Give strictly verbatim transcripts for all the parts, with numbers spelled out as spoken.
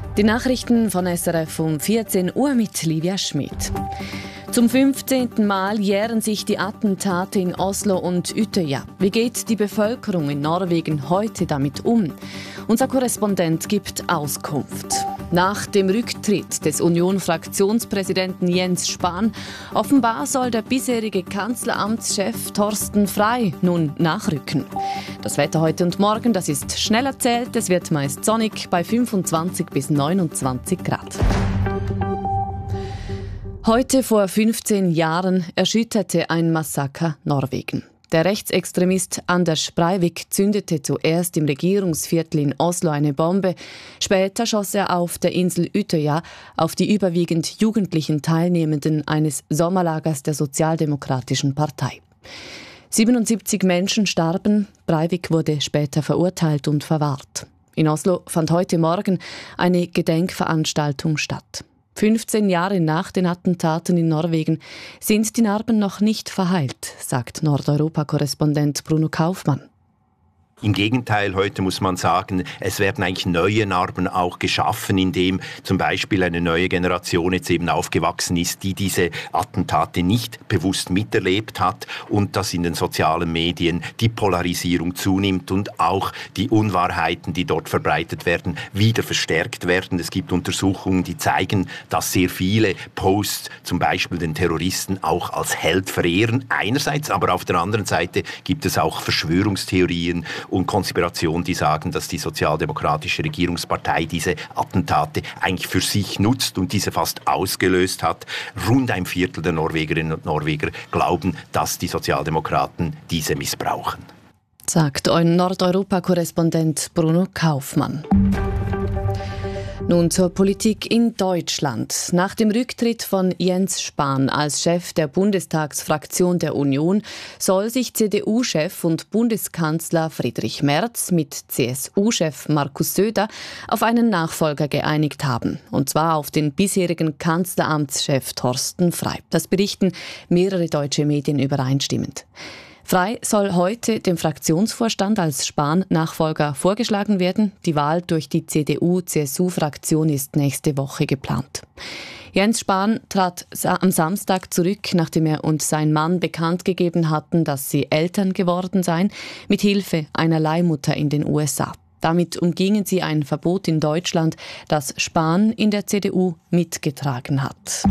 Die Nachrichten von S R F um vierzehn Uhr mit Livia Schmid. Zum fünfzehnten Mal jähren sich die Attentate in Oslo und Utøya. Wie geht die Bevölkerung in Norwegen heute damit um? Unser Korrespondent gibt Auskunft. Nach dem Rücktritt des Union-Fraktionspräsidenten Jens Spahn offenbar soll der bisherige Kanzleramtschef Thorsten Frey nun nachrücken. Das Wetter heute und morgen, das ist schnell erzählt. Es wird meist sonnig bei fünfundzwanzig bis neunundzwanzig Grad. Heute vor fünfzehn Jahren erschütterte ein Massaker Norwegen. Der Rechtsextremist Anders Breivik zündete zuerst im Regierungsviertel in Oslo eine Bombe. Später schoss er auf der Insel Utøya auf die überwiegend jugendlichen Teilnehmenden eines Sommerlagers der Sozialdemokratischen Partei. siebenundsiebzig Menschen starben, Breivik wurde später verurteilt und verwahrt. In Oslo fand heute Morgen eine Gedenkveranstaltung statt. fünfzehn Jahre nach den Attentaten in Norwegen sind die Narben noch nicht verheilt, sagt Nordeuropa-Korrespondent Bruno Kaufmann. Im Gegenteil, heute muss man sagen, es werden eigentlich neue Narben auch geschaffen, indem zum Beispiel eine neue Generation jetzt eben aufgewachsen ist, die diese Attentate nicht bewusst miterlebt hat und dass in den sozialen Medien die Polarisierung zunimmt und auch die Unwahrheiten, die dort verbreitet werden, wieder verstärkt werden. Es gibt Untersuchungen, die zeigen, dass sehr viele Posts zum Beispiel den Terroristen auch als Held verehren, einerseits, aber auf der anderen Seite gibt es auch Verschwörungstheorien und Konspirationen, die sagen, dass die sozialdemokratische Regierungspartei diese Attentate eigentlich für sich nutzt und diese fast ausgelöst hat. Rund ein Viertel der Norwegerinnen und Norweger glauben, dass die Sozialdemokraten diese missbrauchen. Sagt ein Nordeuropa-Korrespondent Bruno Kaufmann. Nun zur Politik in Deutschland. Nach dem Rücktritt von Jens Spahn als Chef der Bundestagsfraktion der Union soll sich C D U-Chef und Bundeskanzler Friedrich Merz mit C S U-Chef Markus Söder auf einen Nachfolger geeinigt haben. Und zwar auf den bisherigen Kanzleramtschef Thorsten Frey. Das berichten mehrere deutsche Medien übereinstimmend. Frey soll heute dem Fraktionsvorstand als Spahn-Nachfolger vorgeschlagen werden. Die Wahl durch die C D U-C S U-Fraktion ist nächste Woche geplant. Jens Spahn trat am Samstag zurück, nachdem er und sein Mann bekannt gegeben hatten, dass sie Eltern geworden seien, mit Hilfe einer Leihmutter in den U S A. Damit umgingen sie ein Verbot in Deutschland, das Spahn in der C D U mitgetragen hat.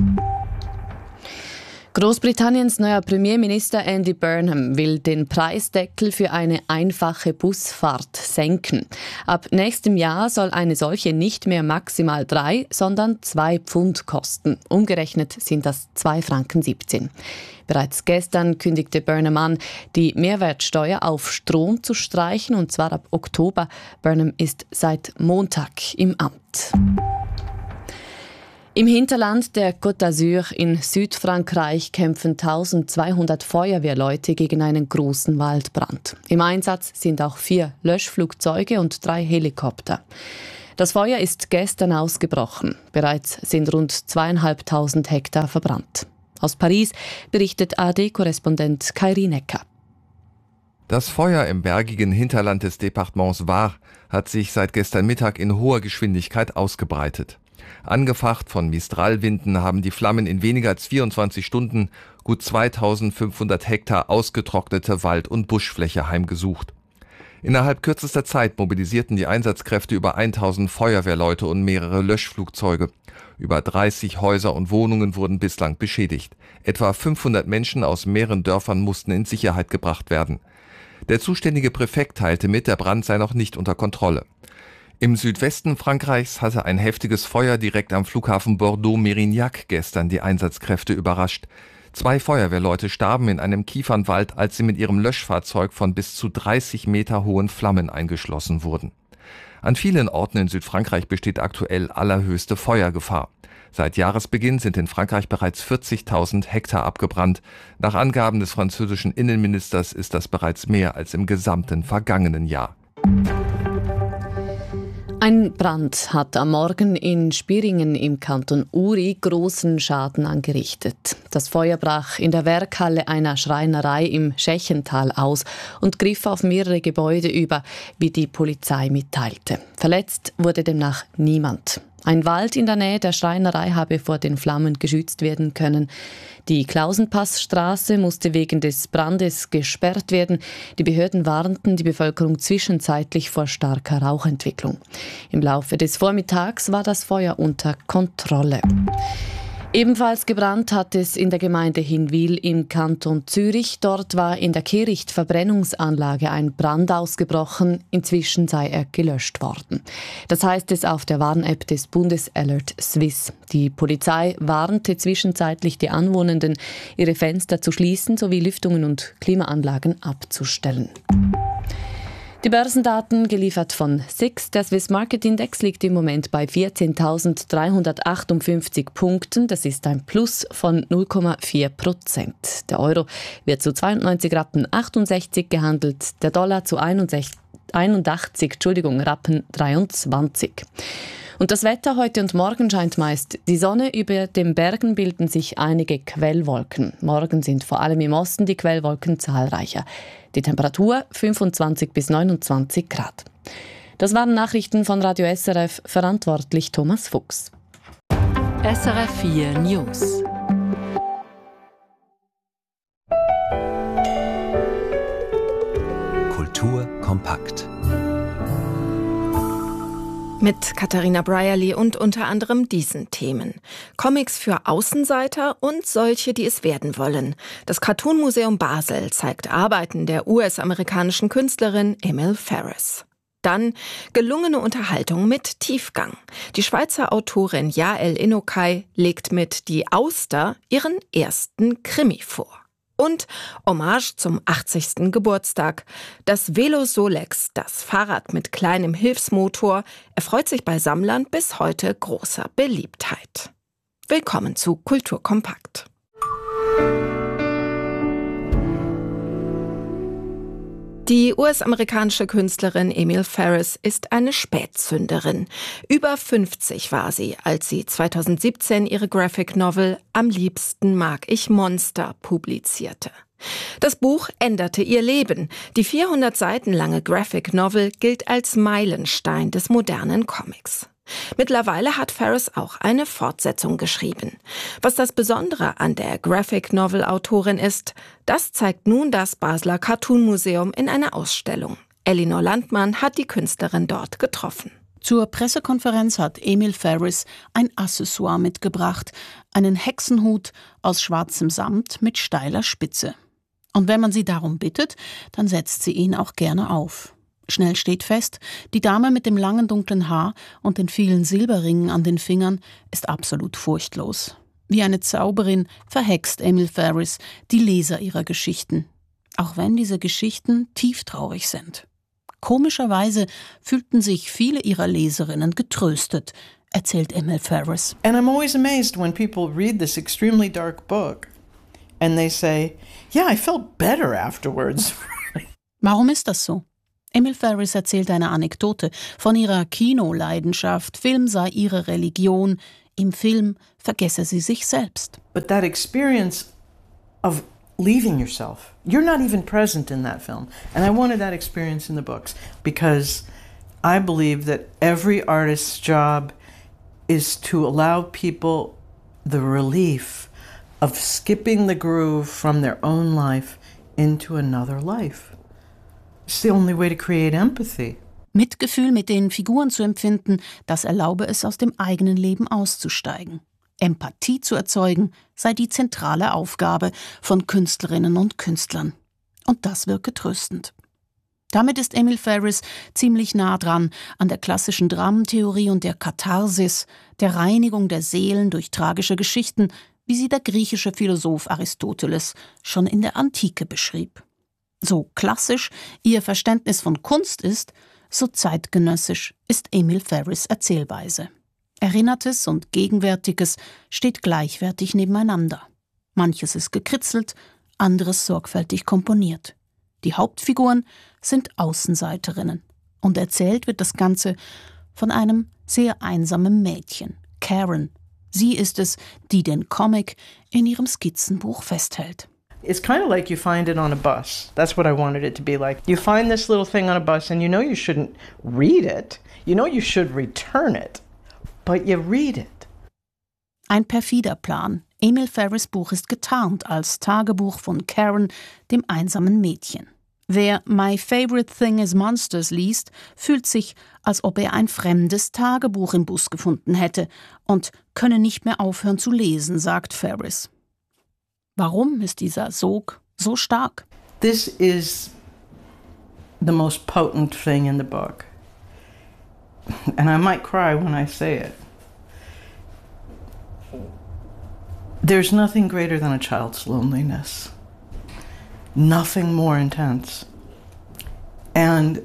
Großbritanniens neuer Premierminister Andy Burnham will den Preisdeckel für eine einfache Busfahrt senken. Ab nächstem Jahr soll eine solche nicht mehr maximal drei, sondern zwei Pfund kosten. Umgerechnet sind das zwei Franken siebzehn. Bereits gestern kündigte Burnham an, die Mehrwertsteuer auf Strom zu streichen, und zwar ab Oktober. Burnham ist seit Montag im Amt. Im Hinterland der Côte d'Azur in Südfrankreich kämpfen eintausendzweihundert Feuerwehrleute gegen einen großen Waldbrand. Im Einsatz sind auch vier Löschflugzeuge und drei Helikopter. Das Feuer ist gestern ausgebrochen. Bereits sind rund zweieinhalbtausend Hektar verbrannt. Aus Paris berichtet A R D-Korrespondent Kairi Necker. Das Feuer im bergigen Hinterland des Departements Var hat sich seit gestern Mittag in hoher Geschwindigkeit ausgebreitet. Angefacht von Mistralwinden haben die Flammen in weniger als vierundzwanzig Stunden gut zweitausendfünfhundert Hektar ausgetrocknete Wald- und Buschfläche heimgesucht. Innerhalb kürzester Zeit mobilisierten die Einsatzkräfte über tausend Feuerwehrleute und mehrere Löschflugzeuge. Über dreißig Häuser und Wohnungen wurden bislang beschädigt. Etwa fünfhundert Menschen aus mehreren Dörfern mussten in Sicherheit gebracht werden. Der zuständige Präfekt teilte mit, der Brand sei noch nicht unter Kontrolle. Im Südwesten Frankreichs hatte ein heftiges Feuer direkt am Flughafen Bordeaux-Mérignac gestern die Einsatzkräfte überrascht. Zwei Feuerwehrleute starben in einem Kiefernwald, als sie mit ihrem Löschfahrzeug von bis zu dreißig Meter hohen Flammen eingeschlossen wurden. An vielen Orten in Südfrankreich besteht aktuell allerhöchste Feuergefahr. Seit Jahresbeginn sind in Frankreich bereits vierzigtausend Hektar abgebrannt. Nach Angaben des französischen Innenministers ist das bereits mehr als im gesamten vergangenen Jahr. Ein Brand hat am Morgen in Spiringen im Kanton Uri großen Schaden angerichtet. Das Feuer brach in der Werkhalle einer Schreinerei im Schächental aus und griff auf mehrere Gebäude über, wie die Polizei mitteilte. Verletzt wurde demnach niemand. Ein Wald in der Nähe der Schreinerei habe vor den Flammen geschützt werden können. Die Klausenpassstraße musste wegen des Brandes gesperrt werden. Die Behörden warnten die Bevölkerung zwischenzeitlich vor starker Rauchentwicklung. Im Laufe des Vormittags war das Feuer unter Kontrolle. Ebenfalls gebrannt hat es in der Gemeinde Hinwil im Kanton Zürich. Dort war in der Kehricht-Verbrennungsanlage ein Brand ausgebrochen. Inzwischen sei er gelöscht worden. Das heißt es auf der Warn-App des Bundesalert Swiss. Die Polizei warnte zwischenzeitlich die Anwohnenden, ihre Fenster zu schließen sowie Lüftungen und Klimaanlagen abzustellen. Die Börsendaten geliefert von S I X. Der Swiss Market Index liegt im Moment bei vierzehntausenddreihundertachtundfünfzig Punkten. Das ist ein Plus von null Komma vier Prozent. Der Euro wird zu zweiundneunzig Rappen achtundsechzig gehandelt, der Dollar zu einundachtzig, Entschuldigung, Rappen dreiundzwanzig. Und das Wetter heute und morgen scheint meist die Sonne. Über den Bergen bilden sich einige Quellwolken. Morgen sind vor allem im Osten die Quellwolken zahlreicher. Die Temperatur fünfundzwanzig bis neunundzwanzig Grad. Das waren Nachrichten von Radio S R F, verantwortlich Thomas Fuchs. S R F vier News. Kultur kompakt. Mit Katharina Brierley und unter anderem diesen Themen. Comics für Außenseiter und solche, die es werden wollen. Das Cartoon Museum Basel zeigt Arbeiten der U S-amerikanischen Künstlerin Emil Ferris. Dann gelungene Unterhaltung mit Tiefgang. Die Schweizer Autorin Yael Inokai legt mit Die Auster ihren ersten Krimi vor. Und Hommage zum achtzigsten Geburtstag. Das Velo Solex, das Fahrrad mit kleinem Hilfsmotor, erfreut sich bei Sammlern bis heute großer Beliebtheit. Willkommen zu Kultur kompakt. Die U S-amerikanische Künstlerin Emil Ferris ist eine Spätzünderin. Über fünfzig war sie, als sie zweitausendsiebzehn ihre Graphic Novel Am liebsten mag ich Monster publizierte. Das Buch änderte ihr Leben. Die vierhundert Seiten lange Graphic Novel gilt als Meilenstein des modernen Comics. Mittlerweile hat Ferris auch eine Fortsetzung geschrieben. Was das Besondere an der Graphic-Novel-Autorin ist, das zeigt nun das Basler Cartoon-Museum in einer Ausstellung. Elinor Landmann hat die Künstlerin dort getroffen. Zur Pressekonferenz hat Emil Ferris ein Accessoire mitgebracht, einen Hexenhut aus schwarzem Samt mit steiler Spitze. Und wenn man sie darum bittet, dann setzt sie ihn auch gerne auf. Schnell steht fest, die Dame mit dem langen dunklen Haar und den vielen Silberringen an den Fingern ist absolut furchtlos. Wie eine Zauberin verhext Emil Ferris die Leser ihrer Geschichten. Auch wenn diese Geschichten tieftraurig sind. Komischerweise fühlten sich viele ihrer Leserinnen getröstet, erzählt Emil Ferris. And I'm always amazed when people read this extremely dark book and they say, yeah, I felt better afterwards. Warum ist das so? Emil Ferris erzählt eine Anekdote von ihrer Kinoleidenschaft. Film sei ihre Religion. Im Film vergesse sie sich selbst. But that experience of leaving yourself, you're not even present in that film. And I wanted that experience in the books because I believe that every artist's job is to allow people the relief of skipping the groove from their own life into another life. It's the only way to create empathy. Mitgefühl mit den Figuren zu empfinden, das erlaube es, aus dem eigenen Leben auszusteigen. Empathie zu erzeugen, sei die zentrale Aufgabe von Künstlerinnen und Künstlern. Und das wirke tröstend. Damit ist Emil Ferris ziemlich nah dran an der klassischen Dramentheorie und der Katharsis, der Reinigung der Seelen durch tragische Geschichten, wie sie der griechische Philosoph Aristoteles schon in der Antike beschrieb. So klassisch ihr Verständnis von Kunst ist, so zeitgenössisch ist Emil Ferris' Erzählweise. Erinnertes und Gegenwärtiges steht gleichwertig nebeneinander. Manches ist gekritzelt, anderes sorgfältig komponiert. Die Hauptfiguren sind Außenseiterinnen. Und erzählt wird das Ganze von einem sehr einsamen Mädchen, Karen. Sie ist es, die den Comic in ihrem Skizzenbuch festhält. It's kind of like you find it on a bus. That's what I wanted it to be like. You find this little thing on a bus and you know you shouldn't read it. You know you should return it. but you read it. Ein perfider Plan. Emil Ferris' Buch ist getarnt als Tagebuch von Karen, dem einsamen Mädchen. Wer My Favorite Thing is Monsters liest, fühlt sich, als ob er ein fremdes Tagebuch im Bus gefunden hätte und könne nicht mehr aufhören zu lesen, sagt Ferris. Warum ist dieser Sog so stark? This is the most potent thing in the book. And I might cry when I say it. There's nothing greater than a child's loneliness. Nothing more intense. And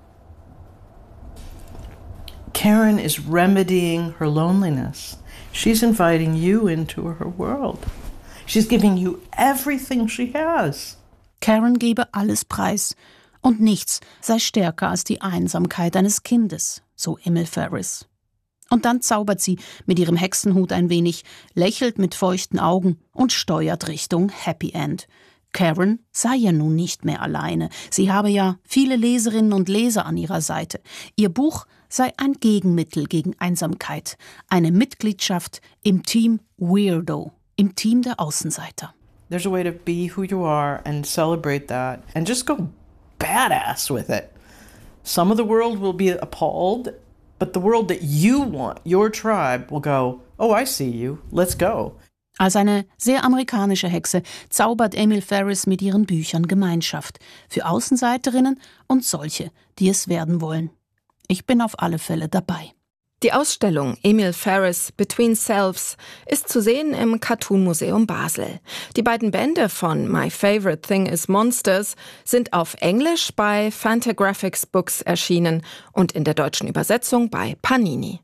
Karen is remedying her loneliness. She's inviting you into her world. She's giving you everything she has. Karen gebe alles preis und nichts sei stärker als die Einsamkeit eines Kindes, so Emil Ferris. Und dann zaubert sie mit ihrem Hexenhut ein wenig, lächelt mit feuchten Augen und steuert Richtung Happy End. Karen sei ja nun nicht mehr alleine. Sie habe ja viele Leserinnen und Leser an ihrer Seite. Ihr Buch sei ein Gegenmittel gegen Einsamkeit, eine Mitgliedschaft im Team Weirdo, im Team der Außenseiter. There's a way to be who you are and celebrate that and just go badass with it. Some of the world will be appalled, but the world that you want, your tribe, will go, oh, I see you, let's go. Als eine sehr amerikanische Hexe zaubert Emil Ferris mit ihren Büchern Gemeinschaft für Außenseiterinnen und solche, die es werden wollen. Ich bin auf alle Fälle dabei. Die Ausstellung Emil Ferris Between Selves ist zu sehen im Cartoon Museum Basel. Die beiden Bände von My Favorite Thing is Monsters sind auf Englisch bei Fantagraphics Books erschienen und in der deutschen Übersetzung bei Panini.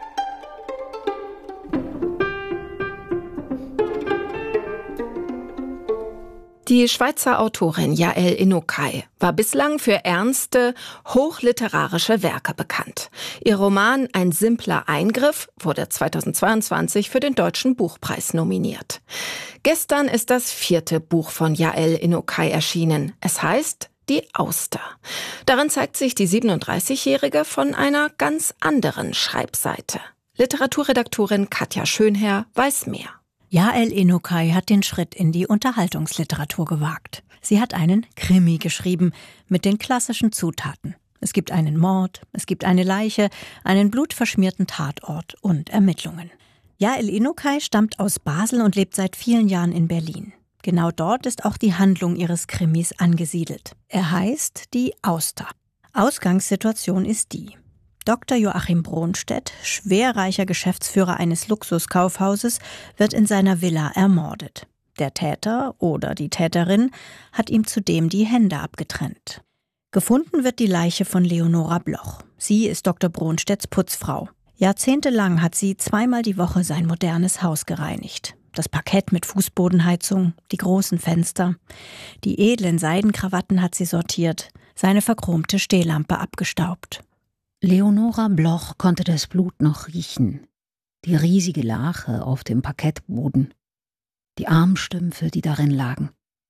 Die Schweizer Autorin Yael Inokai war bislang für ernste, hochliterarische Werke bekannt. Ihr Roman Ein simpler Eingriff wurde zweitausendzweiundzwanzig für den Deutschen Buchpreis nominiert. Gestern ist das vierte Buch von Yael Inokai erschienen. Es heißt Die Auster. Darin zeigt sich die siebenunddreißigjährige von einer ganz anderen Schreibseite. Literaturredaktorin Katja Schönherr weiß mehr. Yael Inokai hat den Schritt in die Unterhaltungsliteratur gewagt. Sie hat einen Krimi geschrieben mit den klassischen Zutaten. Es gibt einen Mord, es gibt eine Leiche, einen blutverschmierten Tatort und Ermittlungen. Yael Inokai stammt aus Basel und lebt seit vielen Jahren in Berlin. Genau dort ist auch die Handlung ihres Krimis angesiedelt. Er heißt Die Auster. Ausgangssituation ist die: Doktor Joachim Bronstedt, schwerreicher Geschäftsführer eines Luxuskaufhauses, wird in seiner Villa ermordet. Der Täter oder die Täterin hat ihm zudem die Hände abgetrennt. Gefunden wird die Leiche von Leonora Bloch. Sie ist Doktor Bronstedts Putzfrau. Jahrzehntelang hat sie zweimal die Woche sein modernes Haus gereinigt. Das Parkett mit Fußbodenheizung, die großen Fenster. Die edlen Seidenkrawatten hat sie sortiert, seine verchromte Stehlampe abgestaubt. Leonora Bloch konnte das Blut noch riechen. Die riesige Lache auf dem Parkettboden. Die Armstümpfe, die darin lagen.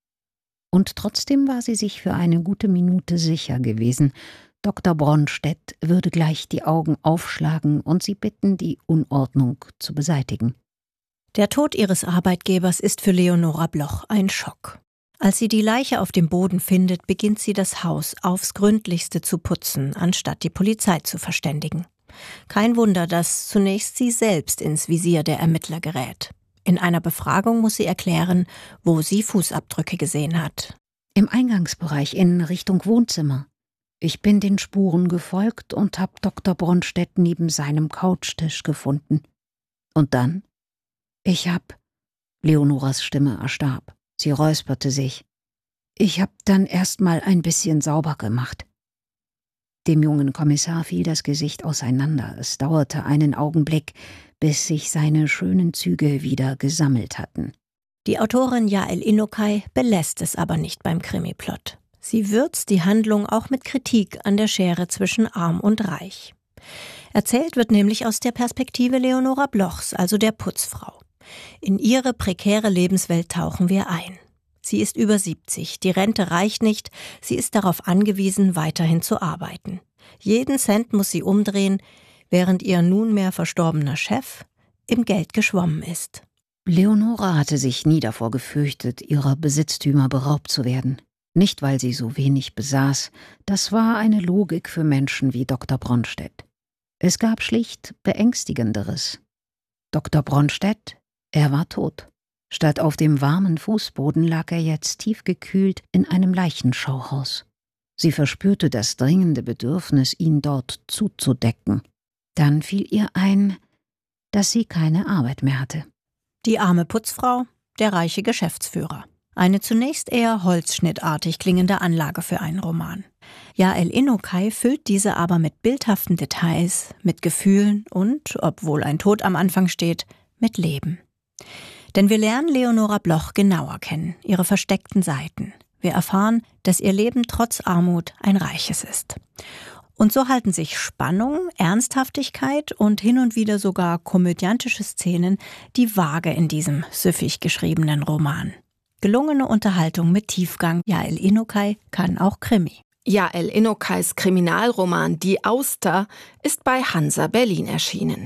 Und trotzdem war sie sich für eine gute Minute sicher gewesen, Doktor Bronstedt würde gleich die Augen aufschlagen und sie bitten, die Unordnung zu beseitigen. Der Tod ihres Arbeitgebers ist für Leonora Bloch ein Schock. Als sie die Leiche auf dem Boden findet, beginnt sie das Haus aufs Gründlichste zu putzen, anstatt die Polizei zu verständigen. Kein Wunder, dass zunächst sie selbst ins Visier der Ermittler gerät. In einer Befragung muss sie erklären, wo sie Fußabdrücke gesehen hat. Im Eingangsbereich in Richtung Wohnzimmer. Ich bin den Spuren gefolgt und habe Doktor Bronstedt neben seinem Couchtisch gefunden. Und dann? Ich hab... Leonoras Stimme erstarb. Sie räusperte sich. Ich hab dann erst mal ein bisschen sauber gemacht. Dem jungen Kommissar fiel das Gesicht auseinander. Es dauerte einen Augenblick, bis sich seine schönen Züge wieder gesammelt hatten. Die Autorin Yael Inokai belässt es aber nicht beim Krimiplot. Sie würzt die Handlung auch mit Kritik an der Schere zwischen Arm und Reich. Erzählt wird nämlich aus der Perspektive Leonora Blochs, also der Putzfrau. In ihre prekäre Lebenswelt tauchen wir ein. Sie ist über siebzig, die Rente reicht nicht, sie ist darauf angewiesen, weiterhin zu arbeiten. Jeden Cent muss sie umdrehen. während ihr nunmehr verstorbener Chef im Geld geschwommen ist. Leonora hatte sich nie davor gefürchtet, ihrer Besitztümer beraubt zu werden. Nicht, weil sie so wenig besaß, das war eine Logik für Menschen wie Doktor Bronstedt. Es gab schlicht Beängstigenderes. Doktor Bronstedt, er war tot. Statt auf dem warmen Fußboden lag er jetzt tiefgekühlt in einem Leichenschauhaus. Sie verspürte das dringende Bedürfnis, ihn dort zuzudecken. Dann fiel ihr ein, dass sie keine Arbeit mehr hatte. Die arme Putzfrau, der reiche Geschäftsführer. Eine zunächst eher holzschnittartig klingende Anlage für einen Roman. Yael Inokai füllt diese aber mit bildhaften Details, mit Gefühlen und, obwohl ein Tod am Anfang steht, mit Leben. Denn wir lernen Leonora Bloch genauer kennen, ihre versteckten Seiten. Wir erfahren, dass ihr Leben trotz Armut ein reiches ist. Und so halten sich Spannung, Ernsthaftigkeit und hin und wieder sogar komödiantische Szenen die Waage in diesem süffig geschriebenen Roman. Gelungene Unterhaltung mit Tiefgang. Yael Inokai kann auch Krimi. Yael Inokais Kriminalroman Die Auster ist bei Hansa Berlin erschienen.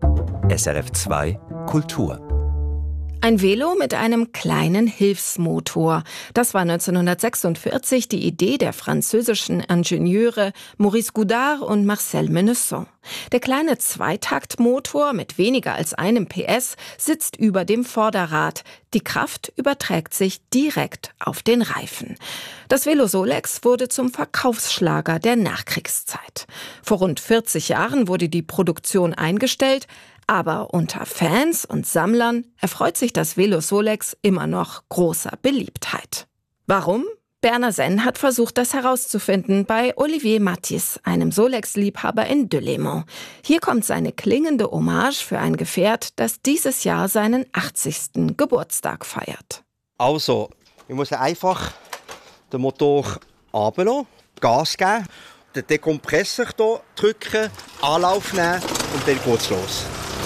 S R F zwei Kultur. Ein Velo mit einem kleinen Hilfsmotor. Das war neunzehnhundertsechsundvierzig die Idee der französischen Ingenieure Maurice Goudard und Marcel Menesson. Der kleine Zweitaktmotor mit weniger als einem P S sitzt über dem Vorderrad. Die Kraft überträgt sich direkt auf den Reifen. Das Velo Solex wurde zum Verkaufsschlager der Nachkriegszeit. Vor rund vierzig Jahren wurde die Produktion eingestellt, aber unter Fans und Sammlern erfreut sich das Velo Solex immer noch großer Beliebtheit. Warum? Berner Senn hat versucht, das herauszufinden bei Olivier Mattis, einem Solex-Liebhaber in Delémont. Hier kommt seine klingende Hommage für ein Gefährt, das dieses Jahr seinen achtzigsten Geburtstag feiert. Also, ich muss einfach den Motor runterlassen, Gas geben, den Dekompressor hier drücken, Anlauf nehmen und dann geht's los.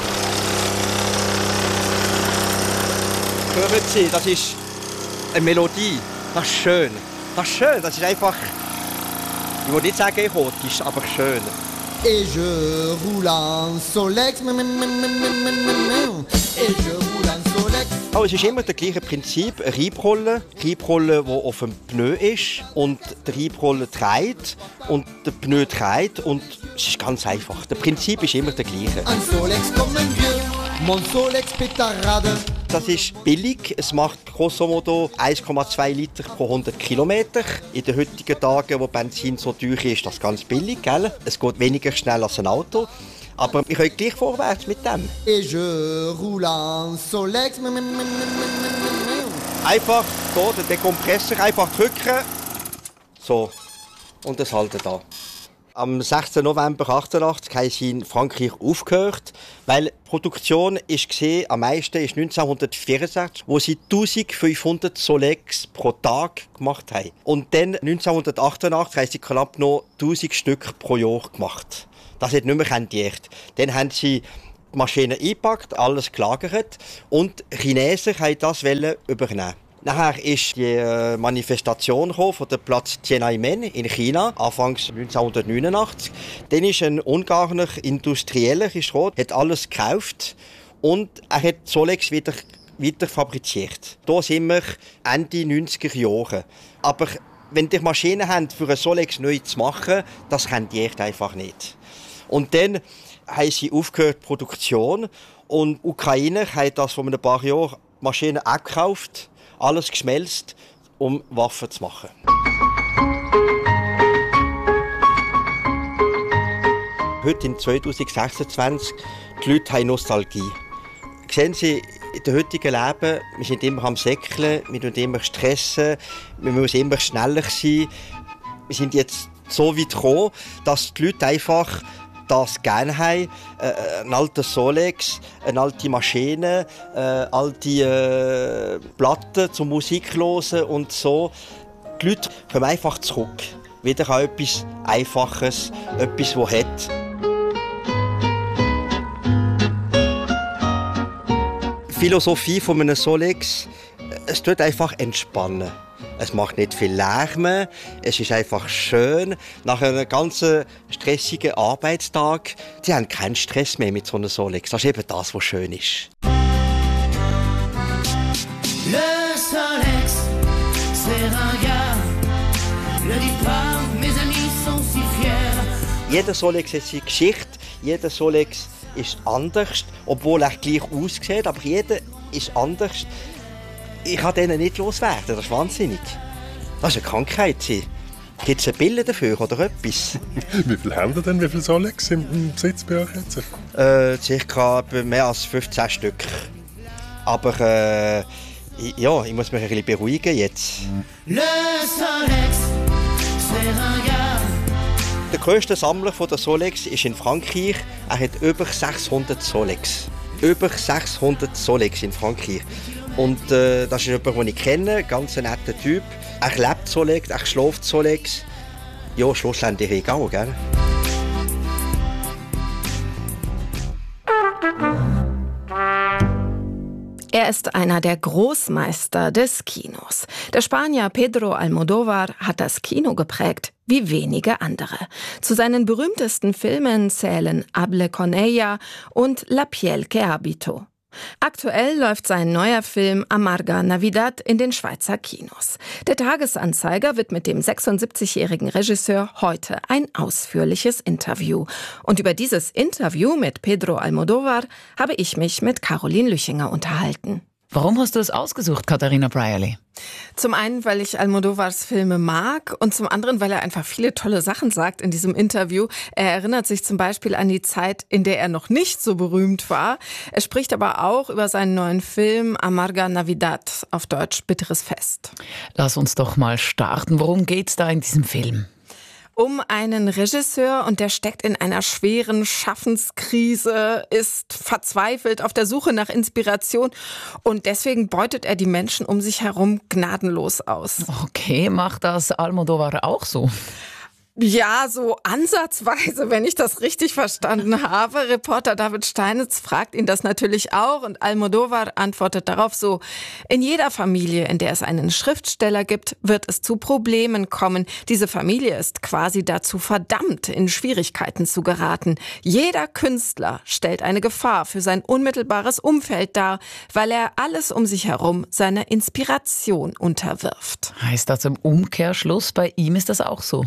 Hören Sie, das ist eine Melodie. Das ist schön. Das ist schön. Das ist einfach, ich will nicht sagen erotisch, aber schön. Et je roule en Solex. Et je roule en Solex. Oh, es ist immer das gleiche Prinzip. Eine Reibrolle, Reibrolle, die auf dem Pneu ist und die Reibrolle dreht und der Pneu dreht und es ist ganz einfach. Das Prinzip ist immer das gleiche. Un Solex comme un vieux, mon Solex pétarade. Das ist billig. Es macht grosso modo eins Komma zwei Liter pro hundert Kilometer. In den heutigen Tagen, wo Benzin so teuer ist, ist das ganz billig. Gell? Es geht weniger schnell als ein Auto. Aber ich komme gleich vorwärts mit dem. Et je roule en Solex. Einfach hier den Dekompressor einfach drücken. So. Und das halten da. Am sechzehnten November achtundachtzig haben sie in Frankreich aufgehört, weil die Produktion ist gesehen, am meisten ist neunzehnhundertvierundsechzig, wo sie eintausendfünfhundert Solex pro Tag gemacht haben. Und dann neunzehnhundertachtundachtzig haben sie knapp noch tausend Stück pro Jahr gemacht. Das hat nicht mehr rendiert. Dann haben sie die Maschine eingepackt, alles gelagert und die Chinesen wollten das übernehmen. Nachher ist die Manifestation von der Platz Tiananmen in China, Anfangs neunzehnhundertneunundachtzig. Dann ist ein ungarischer Industrieller, ist rot, hat alles gekauft und er hat Solex wieder, weiter fabriziert. Hier sind wir Ende neunziger Jahre. Aber wenn die Maschinen haben, für ein Solex neu zu machen, das rendiert einfach nicht. Und dann haben sie aufgehört die Produktion und die Ukrainer haben das vor ein paar Jahren die Maschinen auch gekauft, alles geschmelzt, um Waffen zu machen. Heute in zweitausendsechsundzwanzig, die Leute haben Nostalgie. Sehen Sie, in dem heutigen Leben, wir sind immer am Säckeln, wir müssen immer stressen, wir müssen immer schneller sein. Wir sind jetzt so weit gekommen, dass die Leute einfach das gerne haben. Äh, ein alter Solex, eine alte Maschine, äh, alte äh, Platten zum Musik hören und so. Die Leute kommen einfach zurück. Wieder an etwas Einfaches, etwas, das hat. Die Philosophie von einem Solex, es tut einfach entspannen. Es macht nicht viel Lärm, es ist einfach schön. Nach einem ganz stressigen Arbeitstag, die haben keinen Stress mehr mit so einer Solex. Das ist eben das, was schön ist. Le Solex, c'est ringard. Le dites pas, mes amis sont si fiers. Jeder Solex hat seine Geschichte, jeder Solex ist anders, obwohl er gleich aussieht, aber jeder ist anders. Ich kann denen nicht loswerden, das ist wahnsinnig. Das ist eine Krankheit. Gibt es eine Pille dafür oder etwas? Wie viel haben Sie denn, wie viele Solex im, im Besitz bei euch jetzt? Äh, circa mehr als fünfzehn Stück. Aber äh, ja, ich muss mich ein bisschen beruhigen jetzt. Le Solex, c'est ringard. Der grösste Sammler von der Solex ist in Frankreich. Er hat über sechshundert Solex. Über sechshundert Solex in Frankreich. Und äh, das ist jemand, den ich kenne, ein ganz netter Typ. Er lebt Solex, er schläft Solex. Ja, schlussendlich egal, gell? Er ist einer der Großmeister des Kinos. Der Spanier Pedro Almodóvar hat das Kino geprägt, wie wenige andere. Zu seinen berühmtesten Filmen zählen Hable con ella und La piel que habito. Aktuell läuft sein neuer Film Amarga Navidad in den Schweizer Kinos. Der Tagesanzeiger widmet dem sechsundsiebzigjährigen Regisseur heute ein ausführliches Interview. Und über dieses Interview mit Pedro Almodóvar habe ich mich mit Caroline Lüchinger unterhalten. Warum hast du es ausgesucht, Katharina Brierley? Zum einen, weil ich Almodóvars Filme mag und zum anderen, weil er einfach viele tolle Sachen sagt in diesem Interview. Er erinnert sich zum Beispiel an die Zeit, in der er noch nicht so berühmt war. Er spricht aber auch über seinen neuen Film Amarga Navidad, auf Deutsch Bitteres Fest. Lass uns doch mal starten. Worum geht's da in diesem Film? Um einen Regisseur und der steckt in einer schweren Schaffenskrise, ist verzweifelt auf der Suche nach Inspiration und deswegen beutet er die Menschen um sich herum gnadenlos aus. Okay, macht das Almodóvar auch so? Ja, so ansatzweise, wenn ich das richtig verstanden habe. Reporter David Steinitz fragt ihn das natürlich auch und Almodóvar antwortet darauf so: In jeder Familie, in der es einen Schriftsteller gibt, wird es zu Problemen kommen. Diese Familie ist quasi dazu verdammt, in Schwierigkeiten zu geraten. Jeder Künstler stellt eine Gefahr für sein unmittelbares Umfeld dar, weil er alles um sich herum seiner Inspiration unterwirft. Heißt das im Umkehrschluss, bei ihm ist das auch so?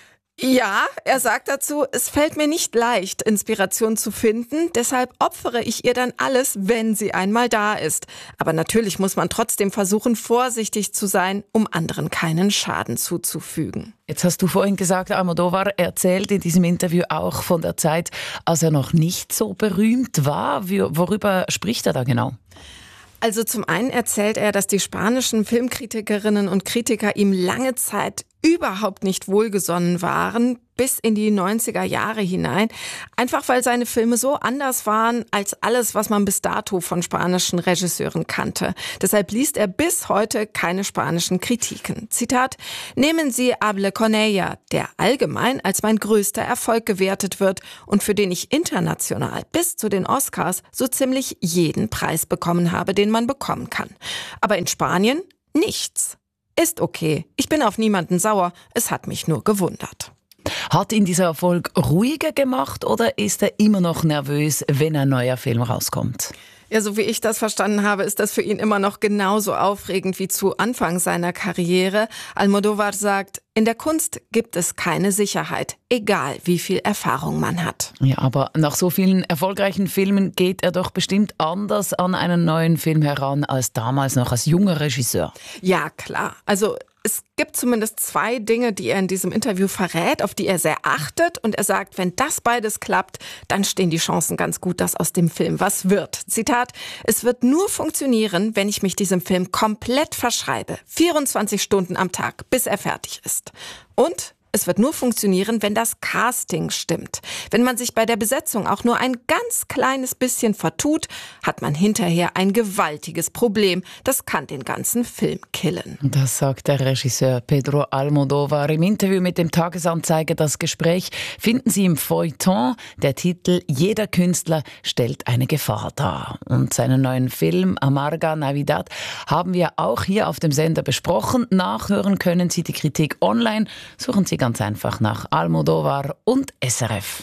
Ja, er sagt dazu, es fällt mir nicht leicht, Inspiration zu finden, deshalb opfere ich ihr dann alles, wenn sie einmal da ist. Aber natürlich muss man trotzdem versuchen, vorsichtig zu sein, um anderen keinen Schaden zuzufügen. Jetzt hast du vorhin gesagt, Almodóvar erzählt in diesem Interview auch von der Zeit, als er noch nicht so berühmt war. Worüber spricht er da genau? Also zum einen erzählt er, dass die spanischen Filmkritikerinnen und Kritiker ihm lange Zeit überhaupt nicht wohlgesonnen waren, bis in die neunziger Jahre hinein. Einfach weil seine Filme so anders waren als alles, was man bis dato von spanischen Regisseuren kannte. Deshalb liest er bis heute keine spanischen Kritiken. Zitat: Nehmen Sie Hable con ella, der allgemein als mein größter Erfolg gewertet wird und für den ich international bis zu den Oscars so ziemlich jeden Preis bekommen habe, den man bekommen kann. Aber in Spanien nichts. Ist okay. Ich bin auf niemanden sauer. Es hat mich nur gewundert. Hat ihn dieser Erfolg ruhiger gemacht oder ist er immer noch nervös, wenn ein neuer Film rauskommt? Ja, so wie ich das verstanden habe, ist das für ihn immer noch genauso aufregend wie zu Anfang seiner Karriere. Almodóvar sagt, in der Kunst gibt es keine Sicherheit, egal wie viel Erfahrung man hat. Ja, aber nach so vielen erfolgreichen Filmen geht er doch bestimmt anders an einen neuen Film heran als damals noch als junger Regisseur. Ja, klar. Also es gibt zumindest zwei Dinge, die er in diesem Interview verrät, auf die er sehr achtet. Und er sagt, wenn das beides klappt, dann stehen die Chancen ganz gut, dass aus dem Film was wird. Zitat: Es wird nur funktionieren, wenn ich mich diesem Film komplett verschreibe. vierundzwanzig Stunden am Tag, bis er fertig ist. Und Es wird nur funktionieren, wenn das Casting stimmt. Wenn man sich bei der Besetzung auch nur ein ganz kleines bisschen vertut, hat man hinterher ein gewaltiges Problem. Das kann den ganzen Film killen. Das sagt der Regisseur Pedro Almodóvar im Interview mit dem Tagesanzeiger. Das Gespräch finden Sie im Feuilleton. Der Titel »Jeder Künstler stellt eine Gefahr dar«. Und seinen neuen Film »Amarga Navidad« haben wir auch hier auf dem Sender besprochen. Nachhören können Sie die Kritik online. Suchen Sie ganz einfach nach Almodóvar und S R F.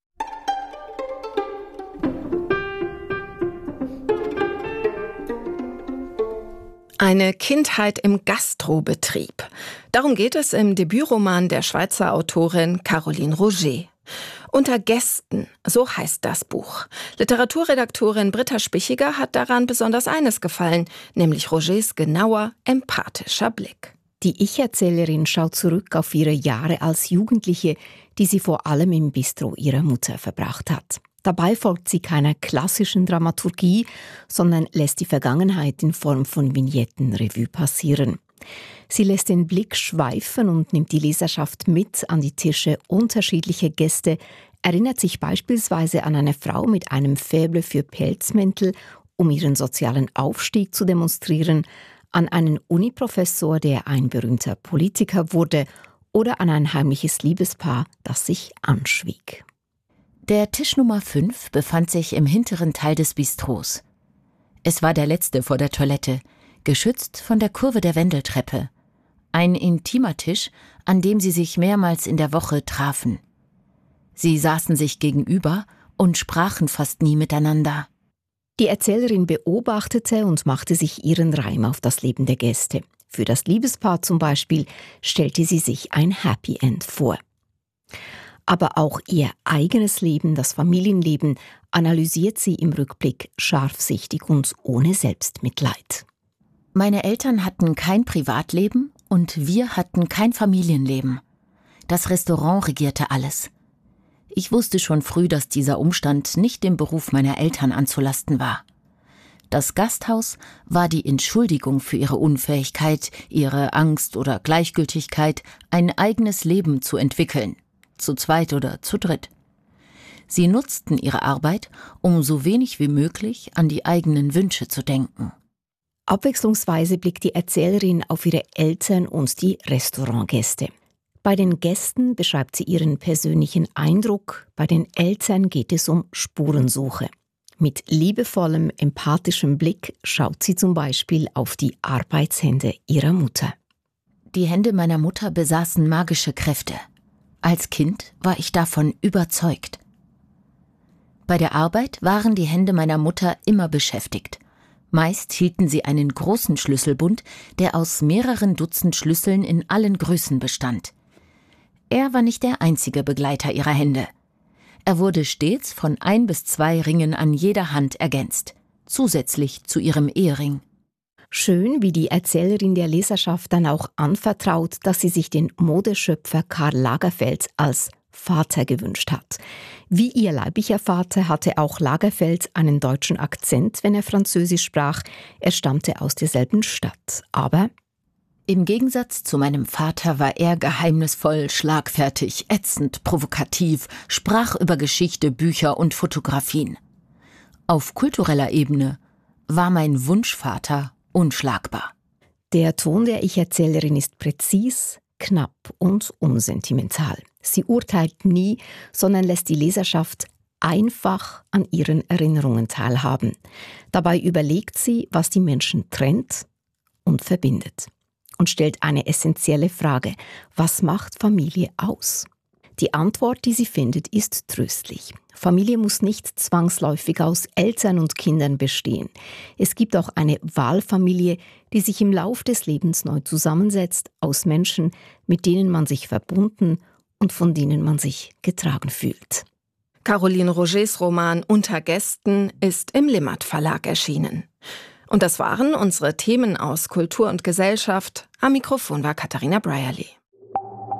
Eine Kindheit im Gastrobetrieb. Darum geht es im Debütroman der Schweizer Autorin Caroline Roger. Unter Gästen, so heißt das Buch. Literaturredaktorin Britta Spichiger hat daran besonders eines gefallen, nämlich Rogers genauer, empathischer Blick. Die Ich-Erzählerin schaut zurück auf ihre Jahre als Jugendliche, die sie vor allem im Bistro ihrer Mutter verbracht hat. Dabei folgt sie keiner klassischen Dramaturgie, sondern lässt die Vergangenheit in Form von Vignetten Revue passieren. Sie lässt den Blick schweifen und nimmt die Leserschaft mit an die Tische unterschiedlicher Gäste, erinnert sich beispielsweise an eine Frau mit einem Faible für Pelzmäntel, um ihren sozialen Aufstieg zu demonstrieren, an einen Uniprofessor, der ein berühmter Politiker wurde, oder an ein heimliches Liebespaar, das sich anschwieg. Der Tisch Nummer fünf befand sich im hinteren Teil des Bistros. Es war der letzte vor der Toilette, geschützt von der Kurve der Wendeltreppe. Ein intimer Tisch, an dem sie sich mehrmals in der Woche trafen. Sie saßen sich gegenüber und sprachen fast nie miteinander. Die Erzählerin beobachtete und machte sich ihren Reim auf das Leben der Gäste. Für das Liebespaar zum Beispiel stellte sie sich ein Happy End vor. Aber auch ihr eigenes Leben, das Familienleben, analysiert sie im Rückblick scharfsichtig und ohne Selbstmitleid. Meine Eltern hatten kein Privatleben und wir hatten kein Familienleben. Das Restaurant regierte alles. Ich wusste schon früh, dass dieser Umstand nicht dem Beruf meiner Eltern anzulasten war. Das Gasthaus war die Entschuldigung für ihre Unfähigkeit, ihre Angst oder Gleichgültigkeit, ein eigenes Leben zu entwickeln, zu zweit oder zu dritt. Sie nutzten ihre Arbeit, um so wenig wie möglich an die eigenen Wünsche zu denken. Abwechslungsweise blickt die Erzählerin auf ihre Eltern und die Restaurantgäste. Bei den Gästen beschreibt sie ihren persönlichen Eindruck, bei den Eltern geht es um Spurensuche. Mit liebevollem, empathischem Blick schaut sie zum Beispiel auf die Arbeitshände ihrer Mutter. Die Hände meiner Mutter besaßen magische Kräfte. Als Kind war ich davon überzeugt. Bei der Arbeit waren die Hände meiner Mutter immer beschäftigt. Meist hielten sie einen großen Schlüsselbund, der aus mehreren Dutzend Schlüsseln in allen Größen bestand. Er war nicht der einzige Begleiter ihrer Hände. Er wurde stets von ein bis zwei Ringen an jeder Hand ergänzt, zusätzlich zu ihrem Ehering. Schön, wie die Erzählerin der Leserschaft dann auch anvertraut, dass sie sich den Modeschöpfer Karl Lagerfeld als Vater gewünscht hat. Wie ihr leiblicher Vater hatte auch Lagerfeld einen deutschen Akzent, wenn er Französisch sprach. Er stammte aus derselben Stadt, aber im Gegensatz zu meinem Vater war er geheimnisvoll, schlagfertig, ätzend, provokativ, sprach über Geschichte, Bücher und Fotografien. Auf kultureller Ebene war mein Wunschvater unschlagbar. Der Ton der Ich-Erzählerin ist präzis, knapp und unsentimental. Sie urteilt nie, sondern lässt die Leserschaft einfach an ihren Erinnerungen teilhaben. Dabei überlegt sie, was die Menschen trennt und verbindet. Und stellt eine essentielle Frage: Was macht Familie aus? Die Antwort, die sie findet, ist tröstlich. Familie muss nicht zwangsläufig aus Eltern und Kindern bestehen. Es gibt auch eine Wahlfamilie, die sich im Lauf des Lebens neu zusammensetzt, aus Menschen, mit denen man sich verbunden und von denen man sich getragen fühlt. Caroline Rogers Roman Unter Gästen ist im Limmat Verlag erschienen. Und das waren unsere Themen aus Kultur und Gesellschaft. Am Mikrofon war Katharina Brierley.